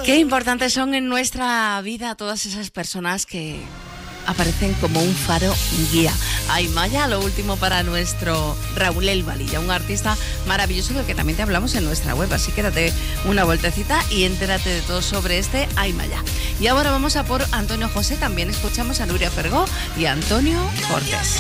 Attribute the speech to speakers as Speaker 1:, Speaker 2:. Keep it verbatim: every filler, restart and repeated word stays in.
Speaker 1: Qué importantes son en nuestra vida todas esas personas que aparecen como un faro guía. Aymaya, lo último para nuestro Raúl El Valilla, un artista maravilloso del que también te hablamos en nuestra web, así que date una vueltecita y entérate de todo sobre este Aymaya. Y ahora vamos a por Antonio José, también escuchamos a Nuria Fergó y a Antonio Cortés.